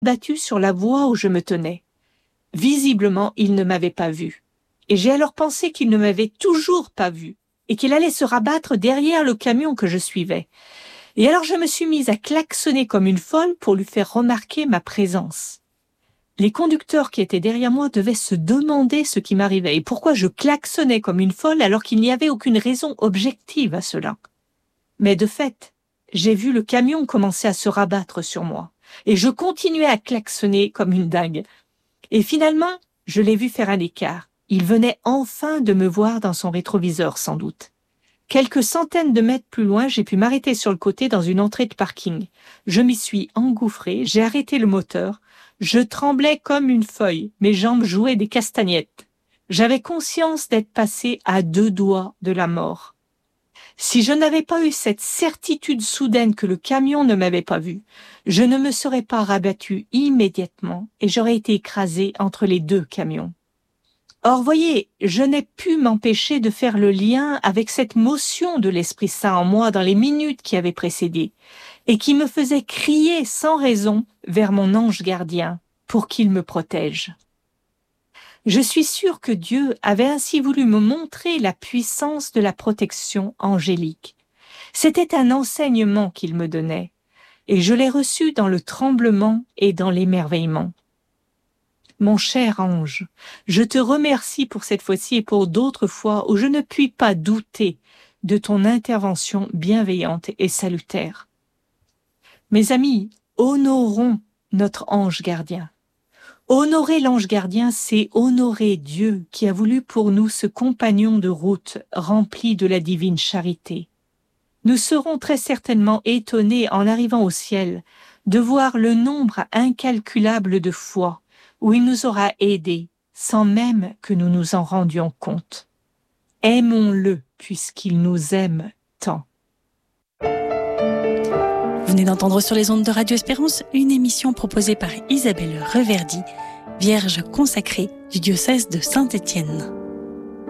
battu sur la voie où je me tenais. Visiblement, il ne m'avait pas vu. Et j'ai alors pensé qu'il ne m'avait toujours pas vu et qu'il allait se rabattre derrière le camion que je suivais. Et alors je me suis mise à klaxonner comme une folle pour lui faire remarquer ma présence. Les conducteurs qui étaient derrière moi devaient se demander ce qui m'arrivait et pourquoi je klaxonnais comme une folle alors qu'il n'y avait aucune raison objective à cela. Mais de fait, j'ai vu le camion commencer à se rabattre sur moi et je continuais à klaxonner comme une dingue. Et finalement, je l'ai vu faire un écart. Il venait enfin de me voir dans son rétroviseur, sans doute. Quelques centaines de mètres plus loin, j'ai pu m'arrêter sur le côté dans une entrée de parking. Je m'y suis engouffrée, j'ai arrêté le moteur. Je tremblais comme une feuille, mes jambes jouaient des castagnettes. J'avais conscience d'être passée à 2 doigts de la mort. Si je n'avais pas eu cette certitude soudaine que le camion ne m'avait pas vu, je ne me serais pas rabattue immédiatement et j'aurais été écrasée entre les 2 camions. Or, voyez, je n'ai pu m'empêcher de faire le lien avec cette motion de l'Esprit Saint en moi dans les minutes qui avaient précédé et qui me faisait crier sans raison vers mon ange gardien pour qu'il me protège. Je suis sûre que Dieu avait ainsi voulu me montrer la puissance de la protection angélique. C'était un enseignement qu'il me donnait, et je l'ai reçu dans le tremblement et dans l'émerveillement. Mon cher ange, je te remercie pour cette fois-ci et pour d'autres fois où je ne puis pas douter de ton intervention bienveillante et salutaire. Mes amis, honorons notre ange gardien. Honorer l'ange gardien, c'est honorer Dieu qui a voulu pour nous ce compagnon de route rempli de la divine charité. Nous serons très certainement étonnés en arrivant au ciel de voir le nombre incalculable de fois où il nous aura aidés sans même que nous nous en rendions compte. Aimons-le puisqu'il nous aime tant. Vous venez d'entendre sur les ondes de Radio Espérance une émission proposée par Isabelle Reverdy, Vierge consacrée du diocèse de Saint-Étienne.